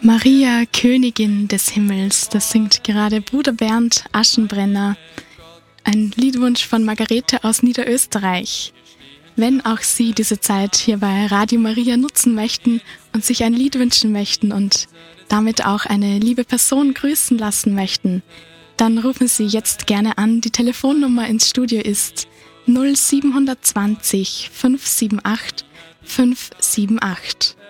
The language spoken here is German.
Maria, Königin des Himmels, das singt gerade Bruder Bernd Aschenbrenner. Ein Liedwunsch von Margarete aus Niederösterreich. Wenn auch Sie diese Zeit hier bei Radio Maria nutzen möchten und sich ein Lied wünschen möchten und damit auch eine liebe Person grüßen lassen möchten, dann rufen Sie jetzt gerne an. Die Telefonnummer ins Studio ist 0720 578 578.